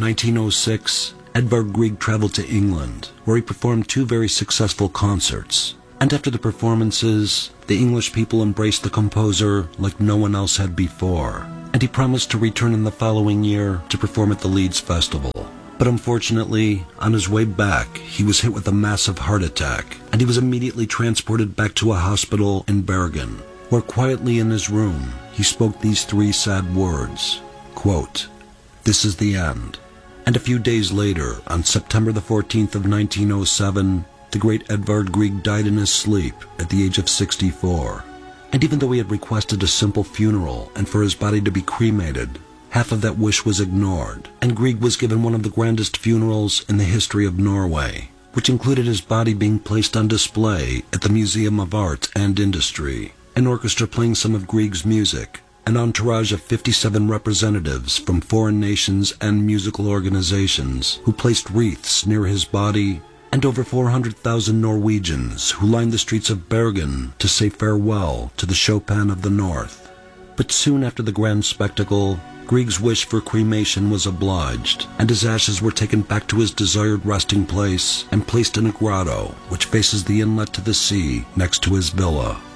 1906, Edvard Grieg traveled to England, where he performed 2 very successful concerts. And after the performances, the English people embraced the composer like no one else had before, and he promised to return in the following year to perform at the Leeds Festival. But unfortunately, on his way back, he was hit with a massive heart attack, and he was immediately transported back to a hospital in Bergen, where quietly in his room, he spoke these 3 sad words, quote, "This is the end." And a few days later, on September the 14th of 1907, the great Edvard Grieg died in his sleep at the age of 64. And even though he had requested a simple funeral and for his body to be cremated, half of that wish was ignored, and Grieg was given one of the grandest funerals in the history of Norway, which included his body being placed on display at the Museum of Art and Industry, an orchestra playing some of Grieg's music, an entourage of 57 representatives from foreign nations and musical organizations who placed wreaths near his body, and over 400,000 Norwegians who lined the streets of Bergen to say farewell to the Chopin of the North. But soon after the grand spectacle, Grieg's wish for cremation was obliged, and his ashes were taken back to his desired resting place and placed in a grotto which faces the inlet to the sea next to his villa.